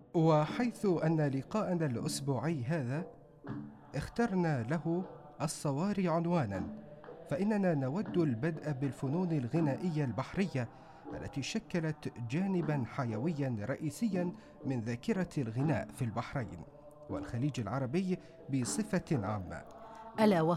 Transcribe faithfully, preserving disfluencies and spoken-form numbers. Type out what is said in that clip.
وحيث أن لقاءنا الأسبوعي هذا اخترنا له الصواري عنوانا، فإننا نود البدء بالفنون الغنائية البحرية التي شكلت جانبا حيويا رئيسيا من ذاكرة الغناء في البحرين والخليج العربي بصفة عامة. ألا